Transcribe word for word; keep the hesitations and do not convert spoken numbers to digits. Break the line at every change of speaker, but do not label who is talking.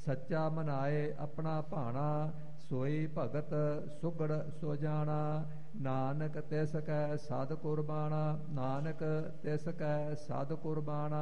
ਸੱਚਾ ਮਨਾਏ ਆਪਣਾ ਭਾਣਾ, ਸੋਈ ਭਗਤ ਸੁਗੜ ਸੋ ਜਾਣਾ। ਨਾਨਕ ਤਿਸ ਕੈ ਸਦ ਕੁਰਬਾਨਾ, ਨਾਨਕ ਤਿਸ ਕੈ ਸਦ ਕੁਰਬਾਨਾ।